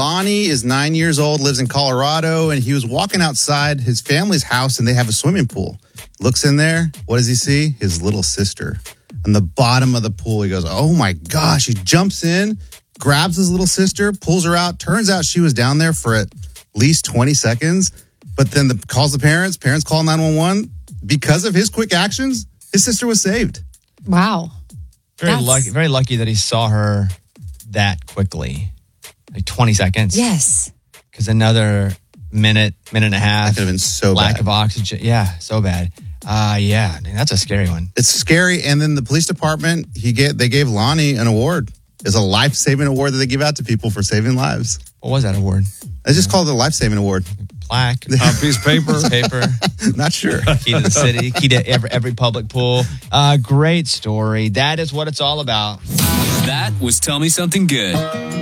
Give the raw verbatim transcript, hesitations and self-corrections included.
Lonnie is nine years old, lives in Colorado, and he was walking outside his family's house, and they have a swimming pool. Looks in there. What does he see? His little sister on the bottom of the pool. He goes, oh, my gosh. He jumps in, grabs his little sister, pulls her out. Turns out she was down there for at least twenty seconds, but then the, calls the parents. Parents call nine one one. Because of his quick actions, his sister was saved. Wow. Very lucky, very lucky that he saw her that quickly. Like twenty seconds. Yes. Because another minute, minute and a half. That could have been so lack bad. of oxygen. Yeah, so bad. Uh, yeah, man, that's a scary one. It's scary. And then the police department, he get they gave Lonnie an award. It's a life-saving award that they give out to people for saving lives. What was that award? They just called it a life-saving award. Plaque. A piece of paper. Paper. Not sure. Key to the city. Key to every, every public pool. Uh, great story. That is what it's all about. That was Tell Me Something Good.